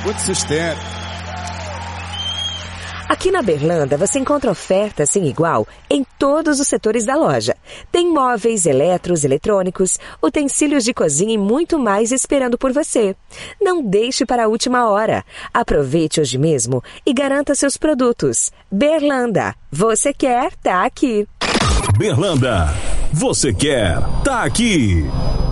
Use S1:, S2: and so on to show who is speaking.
S1: Muito sustento.
S2: Aqui na Berlanda você encontra ofertas sem igual em todos os setores da loja. Tem móveis, eletros, eletrônicos, utensílios de cozinha e muito mais esperando por você. Não deixe para a última hora. Aproveite hoje mesmo e garanta seus produtos. Berlanda, você quer, tá aqui.
S3: Berlanda, você quer, tá aqui.